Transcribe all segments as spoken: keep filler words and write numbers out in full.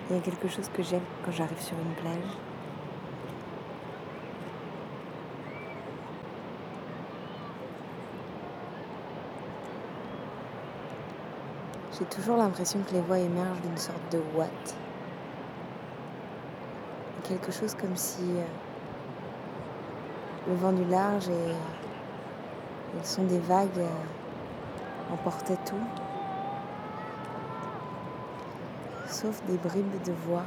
Il y a quelque chose que j'aime quand j'arrive sur une plage. J'ai toujours l'impression que les voix émergent d'une sorte de ouate. Quelque chose comme si euh, le vent du large et, et le son des vagues euh, emportaient tout, sauf des bribes de voix.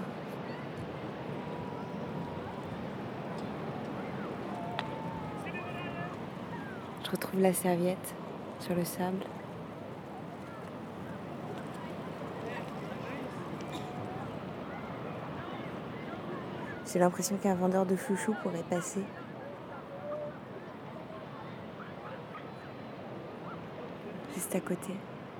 Je retrouve la serviette sur le sable. J'ai l'impression qu'un vendeur de chouchous pourrait passer. Juste à côté.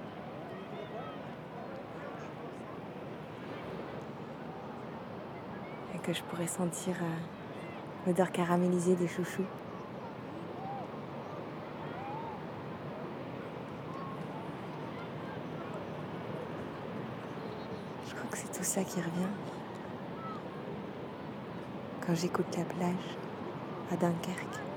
Et que je pourrais sentir euh, l'odeur caramélisée des chouchous. Je crois que c'est tout ça qui revient quand j'écoute la plage à Dunkerque.